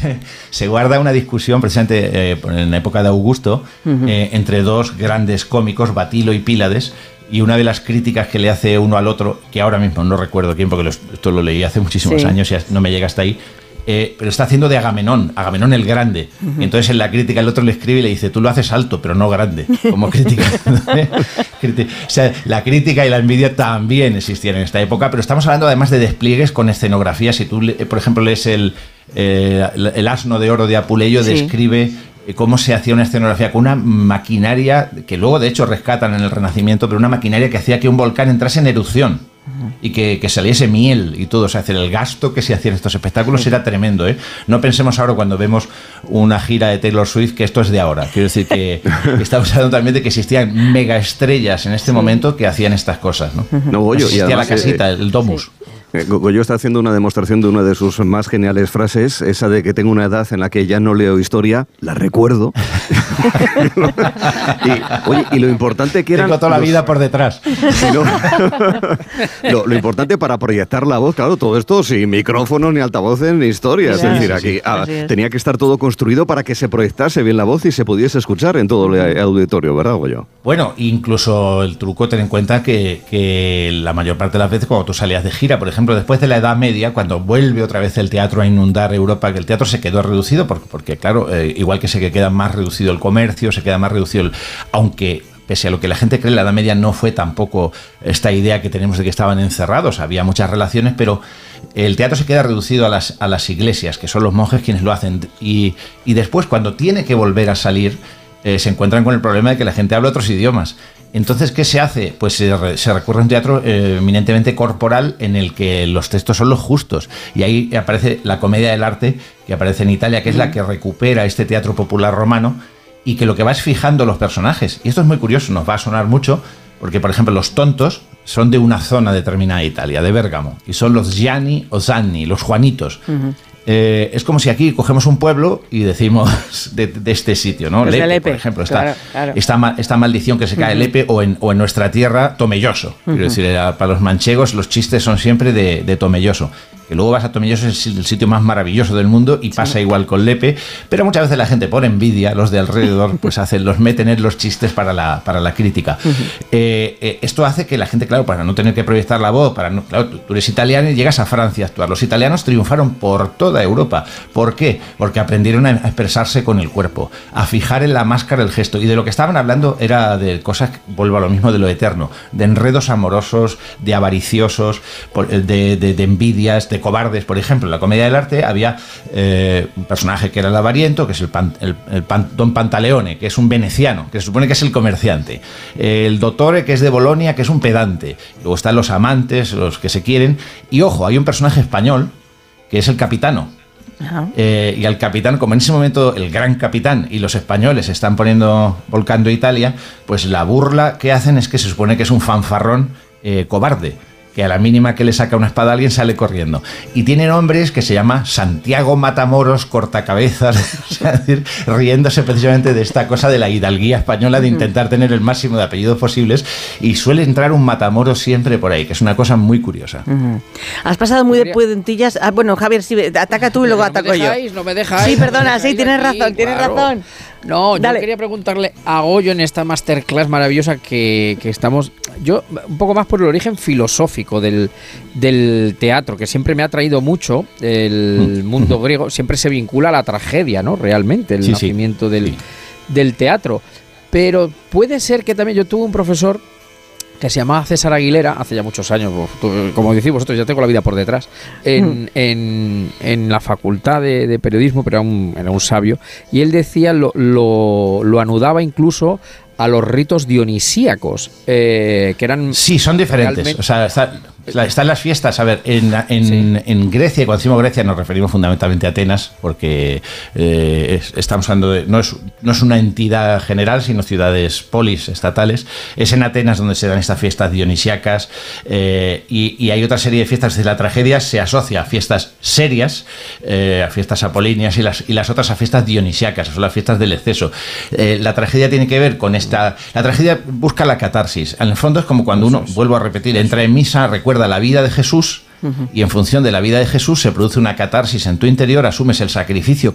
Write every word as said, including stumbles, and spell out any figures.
se guarda una discusión precisamente eh, en la época de Augusto uh-huh. eh, entre dos grandes cómicos, Batilo y Pílades, y una de las críticas que le hace uno al otro, que ahora mismo no recuerdo quién, porque lo, esto lo leí hace muchísimos sí. años y no me llega hasta ahí, eh, pero está haciendo de Agamenón, Agamenón el grande. Uh-huh. Y entonces en la crítica el otro le escribe y le dice, tú lo haces alto, pero no grande, como crítica. O sea, la crítica y la envidia también existían en esta época, pero estamos hablando además de despliegues con escenografía. Si tú, por ejemplo, lees el, eh, el Asno de Oro de Apuleyo, sí. describe cómo se hacía una escenografía con una maquinaria que luego de hecho rescatan en el Renacimiento, pero una maquinaria que hacía que un volcán entrase en erupción uh-huh. y que, que saliese miel y todo. O sea, el gasto que se hacía en estos espectáculos sí. era tremendo, ¿eh? No pensemos ahora cuando vemos una gira de Taylor Swift que esto es de ahora. Quiero decir que, que estamos hablando también de que existían mega estrellas en este sí. momento que hacían estas cosas, ¿no? Uh-huh. No, Goyo, existía y además, la casita, eh, el domus. Sí. Goyo está haciendo una demostración de una de sus más geniales frases, esa de que tengo una edad en la que ya no leo historia, la recuerdo. y, oye, y lo importante que eran... Tengo toda la los... vida por detrás. No, lo, lo importante para proyectar la voz, claro, todo esto sin micrófonos, ni altavoces, ni historias. Sí, es decir, aquí sí, sí. Ah, tenía que estar todo construido para que se proyectase bien la voz y se pudiese escuchar en todo el auditorio, ¿verdad, Goyo? Bueno, incluso el truco, ten en cuenta que, que la mayor parte de las veces cuando tú salías de gira, por ejemplo, después de la Edad Media, cuando vuelve otra vez el teatro a inundar Europa, que el teatro se quedó reducido, porque, porque claro, eh, igual que se que queda más reducido el comercio, se queda más reducido el... Aunque, pese a lo que la gente cree, la Edad Media no fue tampoco esta idea que tenemos de que estaban encerrados, había muchas relaciones, pero el teatro se queda reducido a las, a las iglesias, que son los monjes quienes lo hacen, y, y después, cuando tiene que volver a salir, eh, se encuentran con el problema de que la gente habla otros idiomas. Entonces, ¿qué se hace? Pues se, re, se recurre a un teatro eh, eminentemente corporal en el que los textos son los justos. Y ahí aparece la comedia del arte, que aparece en Italia, que es la que recupera este teatro popular romano y que lo que va es fijando los personajes. Y esto es muy curioso, nos va a sonar mucho, porque, por ejemplo, los tontos son de una zona determinada de Italia, de Bérgamo, y son los Gianni o Zanni, los Juanitos. Uh-huh. Eh, es como si aquí cogemos un pueblo y decimos de, de este sitio, ¿no? Lepe, Lepe, por ejemplo, está, claro, claro. Esta, esta maldición que se cae uh-huh. Lepe, o en, o en nuestra tierra, Tomelloso. Uh-huh. Quiero decir, para los manchegos los chistes son siempre de, de Tomelloso. Que luego vas a Tomelloso, es el sitio más maravilloso del mundo, y pasa sí. igual con Lepe, pero muchas veces la gente por envidia, los de alrededor, pues hacen, los meten en los chistes para la, para la crítica. Uh-huh. eh, eh, esto hace que la gente, claro, para no tener que proyectar la voz, para no, claro, tú, tú eres italiano y llegas a Francia a actuar. Los italianos triunfaron por toda Europa. ¿Por qué? Porque aprendieron a expresarse con el cuerpo, a fijar en la máscara el gesto, y de lo que estaban hablando era de cosas, vuelvo a lo mismo, de lo eterno, de enredos amorosos, de avariciosos, de, de, de envidias, de cobardes. Por ejemplo, en la comedia del arte había eh, un personaje que era el avariento, que es el, pan, el, el pan, Don Pantaleone, que es un veneciano, que se supone que es el comerciante, el Dottore, que es de Bolonia, que es un pedante, luego están los amantes, los que se quieren, y ojo, hay un personaje español que es el capitano. Uh-huh. Eh, y al capitán, como en ese momento el gran capitán y los españoles están poniendo, volcando Italia, pues la burla que hacen es que se supone que es un fanfarrón eh, cobarde, que a la mínima que le saca una espada a alguien sale corriendo. Y tiene nombres que se llama Santiago Matamoros Cortacabezas, o sea, es decir, riéndose precisamente de esta cosa de la hidalguía española de intentar tener el máximo de apellidos posibles, y suele entrar un Matamoros siempre por ahí, que es una cosa muy curiosa. Uh-huh. Has pasado muy de pudentillas. Ah, bueno, Javier, sí, ataca tú y luego no ataco me dejáis, yo. No me dejáis. Sí, perdona, me sí, tienes aquí, razón, tienes claro. razón. No, Dale. Yo quería preguntarle a Goyo en esta masterclass maravillosa que, que estamos... Yo, un poco más por el origen filosófico del, del teatro, que siempre me ha traído mucho el mundo griego. Siempre se vincula a la tragedia, ¿no? Realmente, el sí, nacimiento sí. Del, sí. del teatro. Pero puede ser que también yo tuve un profesor que se llamaba César Aguilera, hace ya muchos años, como decís vosotros, ya tengo la vida por detrás, en, mm. en, en la facultad de, de periodismo, pero era un, era un sabio, y él decía, lo, lo, lo anudaba incluso a los ritos dionisíacos, eh, que eran... Sí, son diferentes, realmente... o sea, está, están las fiestas, a ver, en, en, sí. en Grecia, cuando decimos Grecia nos referimos fundamentalmente a Atenas, porque eh, es, estamos hablando de, no es, no es una entidad general, sino ciudades polis estatales. Es en Atenas donde se dan estas fiestas dionisíacas, eh, y, y hay otra serie de fiestas. De la tragedia se asocia a fiestas serias, eh, a fiestas apolíneas, y las, y las otras a fiestas dionisíacas, son las fiestas del exceso. Eh, la tragedia tiene que ver con esta... La tragedia busca la catarsis. En el fondo es como cuando uno, vuelvo a repetir, entra en misa, recuerda la vida de Jesús, uh-huh. y en función de la vida de Jesús se produce una catarsis en tu interior, asumes el sacrificio